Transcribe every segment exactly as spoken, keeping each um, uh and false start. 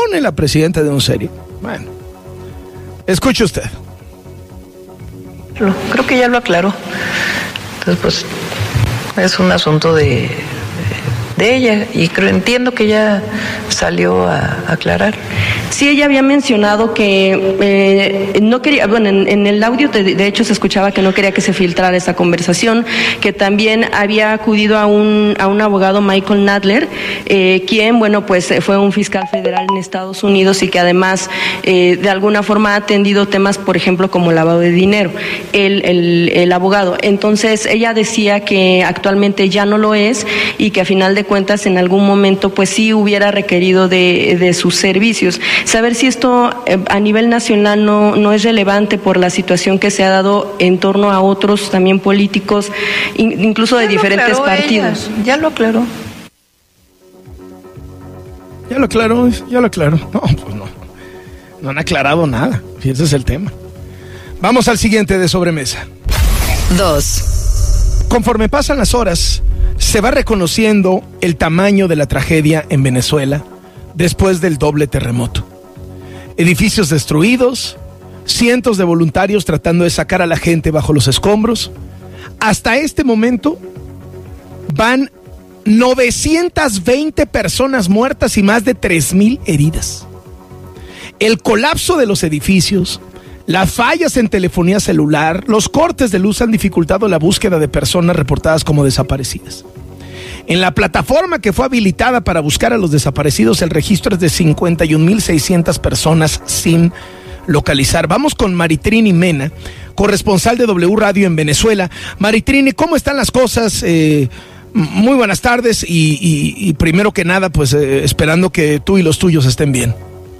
pone la presidenta de un serio. Bueno, escuche usted. Creo que ya lo aclaró. Entonces, pues, es un asunto de, de ella y creo, entiendo que ya salió a aclarar. Sí, ella había mencionado que eh, no quería, bueno, en, en el audio de, de hecho se escuchaba que no quería que se filtrara esa conversación, que también había acudido a un, a un abogado, Michael Nadler, eh, quien, bueno, pues fue un fiscal federal en Estados Unidos y que además eh, de alguna forma ha atendido temas, por ejemplo, como lavado de dinero, el, el, el abogado. Entonces, ella decía que actualmente ya no lo es y que a final de cuentas en algún momento pues sí hubiera requerido de, de sus servicios. Saber si esto eh, a nivel nacional no, no es relevante por la situación que se ha dado en torno a otros también políticos, in, incluso de diferentes partidos. Ella, ya lo aclaró. Ya lo aclaró, ya lo aclaró. No, pues no. No han aclarado nada. Ese es el tema. Vamos al siguiente de sobremesa. Dos. Conforme pasan las horas, se va reconociendo el tamaño de la tragedia en Venezuela después del doble terremoto. Edificios destruidos, cientos de voluntarios tratando de sacar a la gente bajo los escombros. Hasta este momento van novecientas veinte personas muertas y más de tres mil heridas. El colapso de los edificios, las fallas en telefonía celular, los cortes de luz han dificultado la búsqueda de personas reportadas como desaparecidas. En la plataforma que fue habilitada para buscar a los desaparecidos, el registro es de cincuenta y un mil seiscientas personas sin localizar. Vamos con Maritrini Mena, corresponsal de W Radio en Venezuela. Maritrini, ¿cómo están las cosas? Eh, muy buenas tardes y, y, y primero que nada, pues eh, esperando que tú y los tuyos estén bien.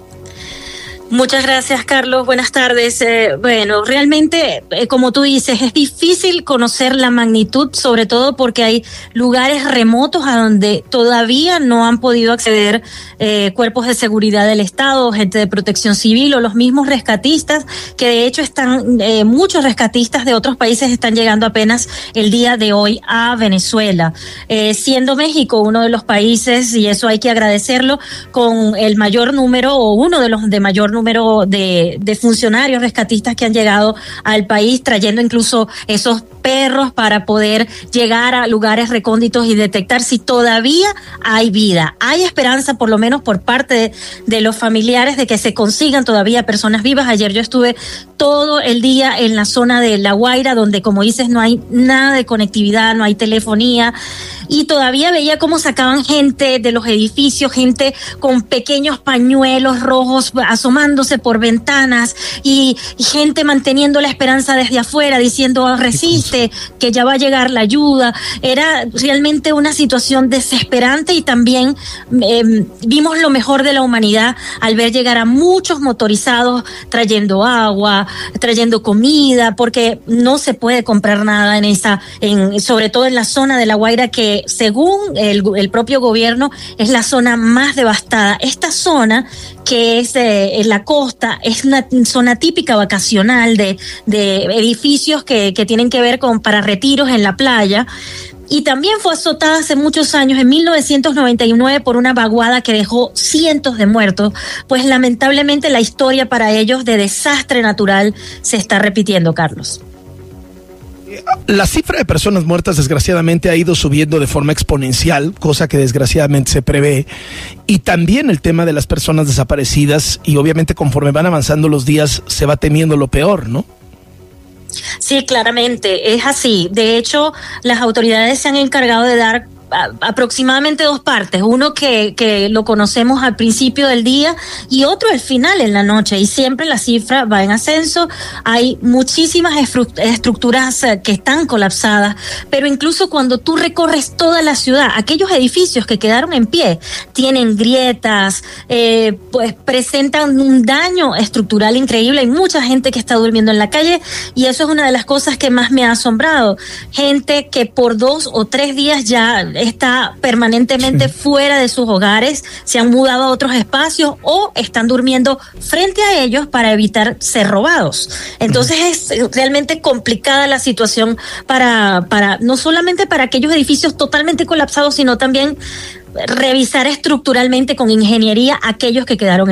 Muchas gracias, Carlos. Buenas tardes. Eh, bueno, realmente, eh, como tú dices, es difícil conocer la magnitud, sobre todo porque hay lugares remotos a donde todavía no han podido acceder eh, cuerpos de seguridad del Estado, gente de protección civil o los mismos rescatistas, que de hecho están, eh, muchos rescatistas de otros países están llegando apenas el día de hoy a Venezuela, eh, siendo México uno de los países, y eso hay que agradecerlo, con el mayor número o uno de los de mayor número número de, de funcionarios rescatistas que han llegado al país, trayendo incluso esos perros para poder llegar a lugares recónditos y detectar si todavía hay vida. Hay esperanza, por lo menos por parte de, de los familiares, de que se consigan todavía personas vivas. Ayer yo estuve todo el día en la zona de La Guaira, donde, como dices, no hay nada de conectividad, no hay telefonía, y todavía veía cómo sacaban gente de los edificios, gente con pequeños pañuelos rojos asomándose por ventanas y, y gente manteniendo la esperanza desde afuera, diciendo oh, resiste, que ya va a llegar la ayuda. Era realmente una situación desesperante y también eh, vimos lo mejor de la humanidad al ver llegar a muchos motorizados trayendo agua, trayendo comida, porque no se puede comprar nada en esa, en, sobre todo en la zona de La Guaira, que según el, el propio gobierno es la zona más devastada. Esta zona, que es eh, en la costa, es una zona típica vacacional de, de edificios que, que tienen que ver con para retiros en la playa. Y también fue azotada hace muchos años, en mil novecientos noventa y nueve, por una vaguada que dejó cientos de muertos. Pues lamentablemente la historia para ellos de desastre natural se está repitiendo, Carlos. La cifra de personas muertas desgraciadamente ha ido subiendo de forma exponencial, cosa que desgraciadamente se prevé, y también el tema de las personas desaparecidas, y obviamente conforme van avanzando los días se va temiendo lo peor, ¿no? Sí, claramente, es así. De hecho, las autoridades se han encargado de dar aproximadamente dos partes, uno que, que lo conocemos al principio del día y otro al final en la noche, y siempre la cifra va en ascenso. Hay muchísimas estructuras que están colapsadas, pero incluso cuando tú recorres toda la ciudad, aquellos edificios que quedaron en pie tienen grietas, eh, pues presentan un daño estructural increíble. Hay mucha gente que está durmiendo en la calle y eso es una de las cosas que más me ha asombrado, gente que por dos o tres días ya está permanentemente sí. fuera de sus hogares, se han mudado a otros espacios o están durmiendo frente a ellos para evitar ser robados. Entonces uh-huh. es realmente complicada la situación para, para no solamente para aquellos edificios totalmente colapsados, sino también revisar estructuralmente con ingeniería aquellos que quedaron